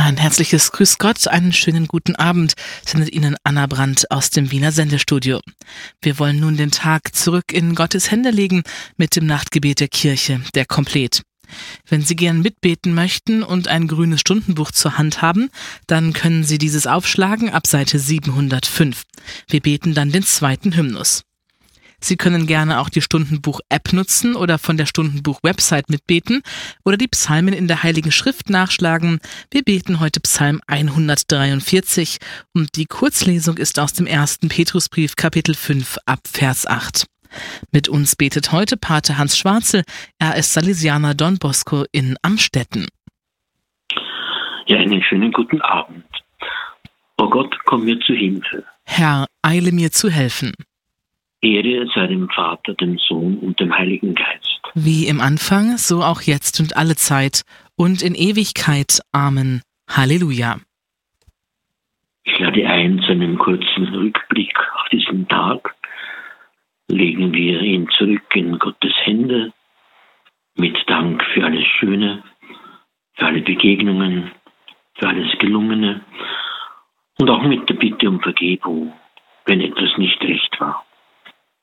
Ein herzliches Grüß Gott, einen schönen guten Abend, sendet Ihnen Anna Brandt aus dem Wiener Sendestudio. Wir wollen nun den Tag zurück in Gottes Hände legen mit dem Nachtgebet der Kirche, der Komplet. Wenn Sie gern mitbeten möchten und ein grünes Stundenbuch zur Hand haben, dann können Sie dieses aufschlagen ab Seite 705. Wir beten dann den zweiten Hymnus. Sie können gerne auch die Stundenbuch-App nutzen oder von der Stundenbuch-Website mitbeten oder die Psalmen in der Heiligen Schrift nachschlagen. Wir beten heute Psalm 143 und die Kurzlesung ist aus dem 1. Petrusbrief, Kapitel 5, ab Vers 8. Mit uns betet heute Pater Hans Schwarzel. Er ist Salesianer Don Bosco in Amstetten. Ja, einen schönen guten Abend. O Gott, komm mir zu Hilfe. Herr, eile mir zu helfen. Ehre sei dem Vater, dem Sohn und dem Heiligen Geist. Wie im Anfang, so auch jetzt und alle Zeit und in Ewigkeit. Amen. Halleluja. Ich lade ein zu einem kurzen Rückblick auf diesen Tag. Legen wir ihn zurück in Gottes Hände mit Dank für alles Schöne, für alle Begegnungen, für alles Gelungene und auch mit der Bitte um Vergebung, wenn etwas nicht recht war.